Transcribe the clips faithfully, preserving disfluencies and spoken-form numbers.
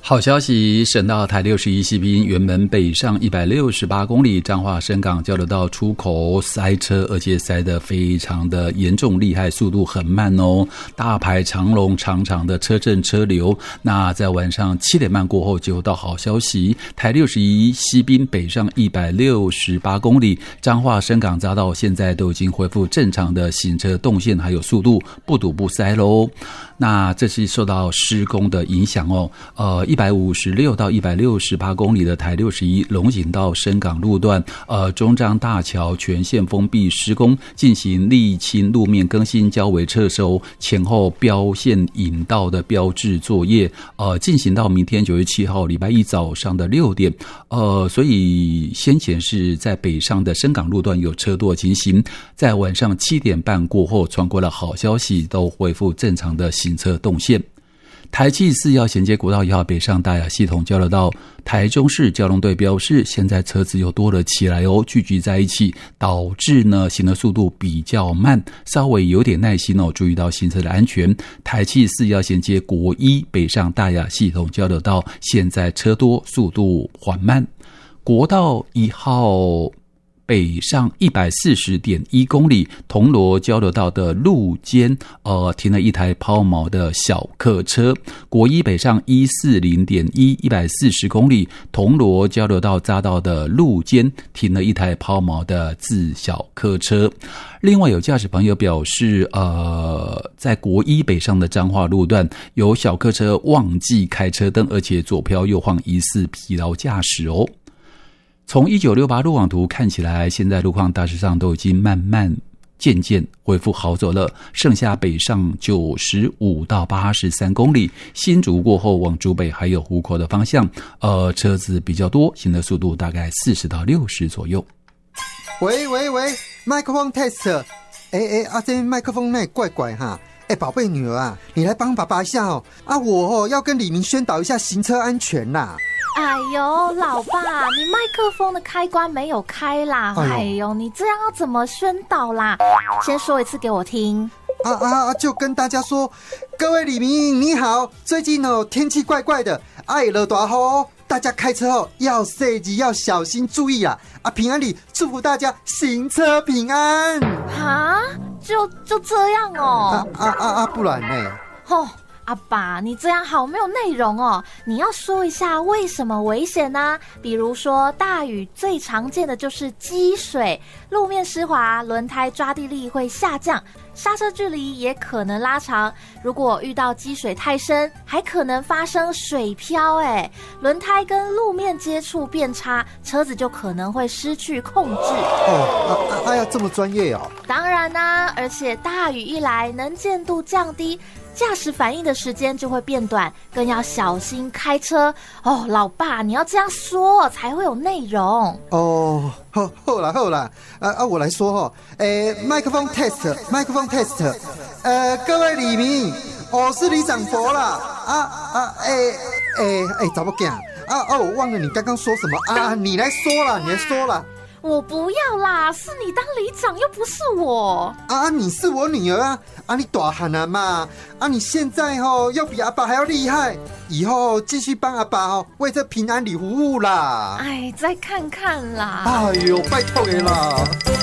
好消息，省道台六十一西滨原本北上一百六十八公里，彰化深港交流道出口塞车，而且塞得非常的严重厉害，速度很慢哦，大排长龙，长长的车阵车流。那在晚上七点半过后就到好消息，台六十一西滨北上一百六十八公里，彰化深港匝道现在都已经恢复正常的行车动线还有速度，不堵不塞咯。那这是受到施工的影响哦，呃一百五十六到一百六十八公里的台六十一龙井到深港路段，呃中彰大桥全线封闭施工，进行沥青路面更新、交围撤收、前后标线引道的标志作业，呃进行到明天九月七号礼拜一早上的六点，呃所以先前是在北上的深港路段有车多情形，在晚上七点半过后传过了好消息，都恢复正常的行车动线。台七四要衔接国道一号北上大雅系统交流道，台中市交通队表示，现在车子又多了起来哦，聚集在一起，导致呢行的速度比较慢，稍微有点耐心哦，注意到行车的安全。台七四要衔接国一北上大雅系统交流道，现在车多，速度缓慢。国道一号北上一百四十点一公里，铜锣交流道的路肩，呃，停了一台抛锚的小客车。国一北上一百四十点一，一百四十公里，铜锣交流道匝道的路肩，停了一台抛锚的自小客车。另外有驾驶朋友表示，呃，在国一北上的彰化路段，有小客车忘记开车灯，而且左飘右晃，疑似疲劳驾驶哦。从一九六八路网图看起来，现在路况大致上都已经慢慢渐渐恢复好走了，剩下北上九十五到八十三公里，新竹过后往竹北还有湖口的方向，呃，车子比较多，行的速度大概四十到六十左右。 喂喂喂，麦克风 test， 哎哎，啊这麦克风那怪怪哈。哎，宝贝女儿啊，你来帮爸爸一下哦！啊，我哦要跟李明宣导一下行车安全啦。 哎呦，老爸，你麦克风的开关没有开啦！哎呦，哎呦你这样要怎么宣导啦？先说一次给我听。 啊啊啊！就跟大家说，各位李明你好，最近哦天气怪怪的，爱落大雨哦，大家开车哦要细致，要小心注意啦！啊，平安里祝福大家行车平安。 哈，就就这样哦？ 啊啊啊啊！不然呢？ 吼。阿爸，你这样好没有内容哦！你要说一下为什么危险呢？比如说大雨最常见的就是积水，路面湿滑，轮胎抓地力会下降，刹车距离也可能拉长。如果遇到积水太深，还可能发生水漂，哎，轮胎跟路面接触变差，车子就可能会失去控制。 哦，啊啊呀，这么专业哦！ 当然啦、啊，而且大雨一来，能见度降低，驾驶反应的时间就会变短，更要小心开车哦。老爸，你要这样说才会有内容哦。好，好啦，好啦，啊啊，我来说哈、哦，诶，麦克风 test， 麦克风 test， 呃，各位李明，我是李长博啦，啊啊，诶诶诶，找不见啊啊，我忘了你刚刚说什么啊，你来说啦，你来说啦。 我不要啦，是你当里长又不是我啊！你是我女儿啊！啊，你大汉了嘛！啊，你现在哦要比阿爸还要厉害，以后继续帮阿爸哦为这平安里服务啦！ 哎，再看看啦！ 哎呦，拜托你啦！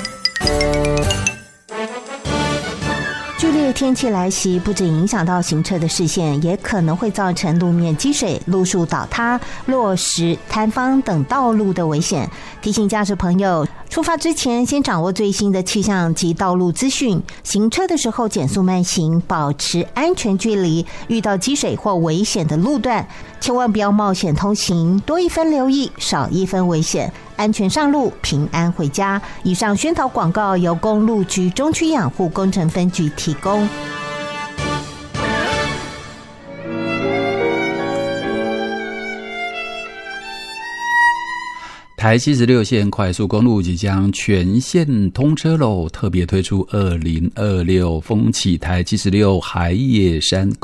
剧烈天气来袭，不止影响到行车的视线，也可能会造成路面积水、路树倒塌、落石、坍方等道路的危险。提醒驾驶朋友，出发之前先掌握最新的气象及道路资讯，行车的时候减速慢行，保持安全距离。遇到积水或危险的路段，千万不要冒险通行，多一分留意，少一分危险。安全上路，平安回家。以上宣导广告由公路局中区养护工程分局提供。 台七十六线快速公路即将全线通车喽，特别推出二零二六风起台七十六海野山